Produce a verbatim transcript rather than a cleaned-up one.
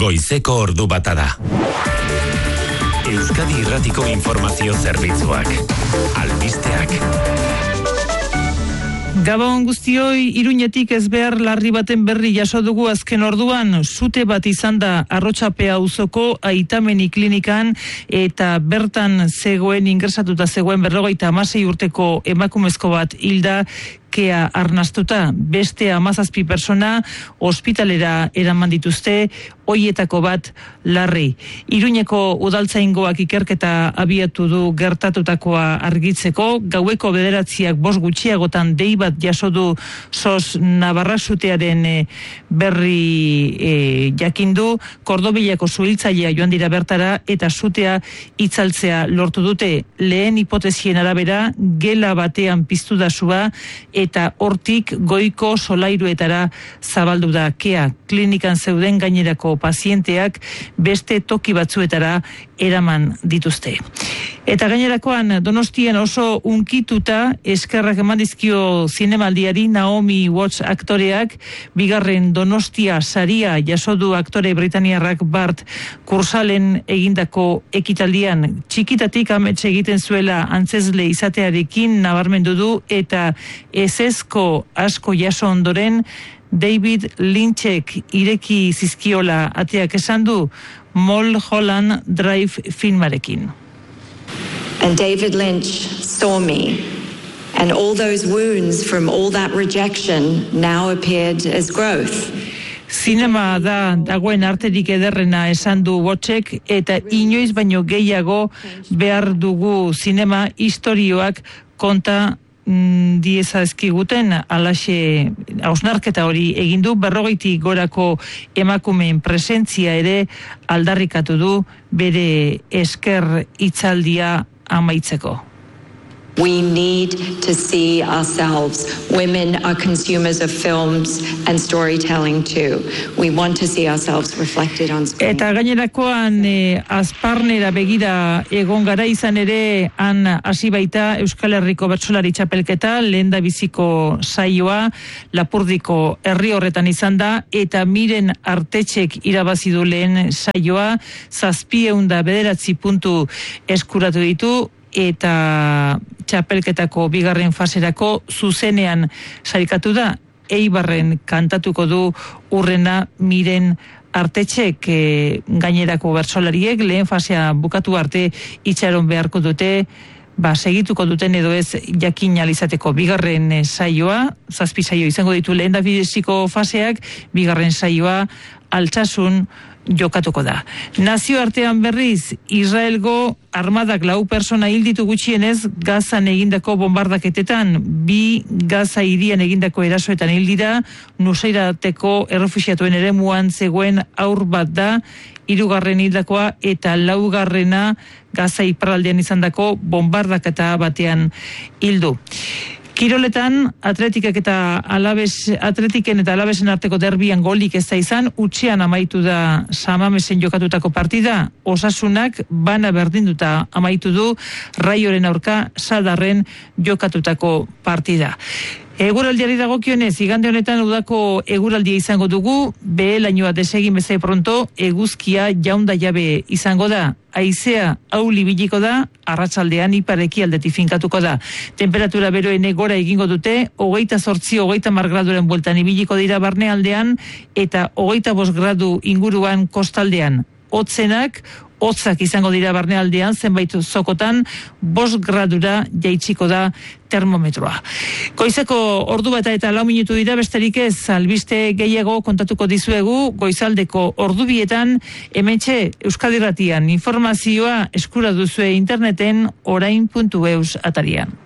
goizeko ordu bata da. Euskadi Irratiko Informazio Zerbitzuak. Albisteak. Gabon guztioi, Iruñetik ez behar larri baten berri jaso dugu azken orduan, sute bat izan da Arrotxapea auzoko Aitameni klinikan eta bertan zegoen ingresatuta zegoen berrogeita hamasei urteko emakumezko bat hilda, kea arnastuta. Beste hamazazpi persona ospitalera eraman dituzte, hoietako bat larri. Iruñeko udaltzaingoak ikerketa abiatu du gertatutakoa argitzeko, gaueko bederatziak bost gutxiagotan dei bat jaso du sos Navarra sutearen e, berri e, jakindu, Kordobilako zuhiltzailea joan dira bertara eta sutea itzaltzea lortu dute. Lehen hipotesien arabera, gela batean piztu da sua eta hortik goiko solairuetara zabaldu da kea. Klinikan zeuden gainerako pazienteak beste toki batzuetara eraman dituzte. Eta gainerakoan Donostian oso unkituta eskerrak eman dizkio zinemaldiari Naomi Watts aktoreak, bigarren Donostia saria jaso du aktore britaniarrak Bart Kursalen egindako ekitaldian. Txikitatik amets egiten zuela antzezle izatearekin nabarmendu du eta ezezko asko jaso ondoren David Lynchek ireki zizkiola ateak esan du Mulholland Drive filmarekin. And David Lynch saw me, and all those wounds from all that rejection now appeared as growth. Zinema da dagoen arterik ederrena esan du Wattsek, eta inoiz baino gehiago behar dugu zinema istorioak konta mm, diezazkiguten, alaxe hausnarketa hori egin du. Berrogeitik gorako emakumeen presentzia ere aldarrikatu du bere esker hitzaldia amaitzeko. We need to see ourselves. Women are consumers of films and storytelling too. We want to see ourselves reflected on screen. Eta gainerakoan eh, azparnera begira egon gara, izan ere han hasi baita Euskal Herriko Bertsolari Txapelketa, lehenda biziko saioa Lapurdiko herri horretan izan da, eta Miren Artetxek irabazi du lehen saioa, zazpieun da bederatzi puntu eskuratu ditu, eta txapelketako bigarren faserako zuzenean sailkatu da. Eibarren kantatuko du urrena Miren Artetxek, e, gainerako bertsolariek lehen fasea bukatu arte itxaron beharko dute, ba, segituko duten edo ez jakin alizateko. Bigarren saioa, zazpi saio izango ditu lehen da bideziko faseak, bigarren saioa Altsasun jokatuko da. Nazio artean berriz, Israelgo armadak lau persona hilditu gutxienez Gazan egindako bombardaketetan, bi Gaza hirian egindako erasoetan hildira, Nuseirateko errefuxiatuen eremuan zegoen aur bat da, hirugarren hildakoa, eta laugarrena Gaza iparraldean izandako bombardaketa batean hildu. Kiroletan, atletikek eta alabes, atletiken eta alabesen arteko derbian golik ez da izan, utxean amaitu da Samamesen jokatutako partida, Osasunak bana berdinduta amaitu du Raioren aurka Sadarren jokatutako partida. Eguraldiari dagokionez, igande honetan udako eguraldia izango dugu, behelainoa desegin bezai pronto, eguzkia jaunda jabe izango da, haizea auli biliko da, arratsaldean ipareki aldetik finkatuko da. Temperatura beroene gora egingo dute, hogeita zortzi, hogeita mar graduren bueltan ibiliko dira barnealdean, eta hogeita bost gradu inguruan kostaldean. Hotzenak, hotzak izango dira barnealdean, zenbait zokotan, bost gradura jaitsiko da termometroa. Goizeko ordu bata eta lau minutu dira, besterik ez, albiste gehiago kontatuko dizuegu, goizaldeko ordubietan, hementxe Euskadi Irratian informazioa eskura duzue interneten orain puntu eus atarian.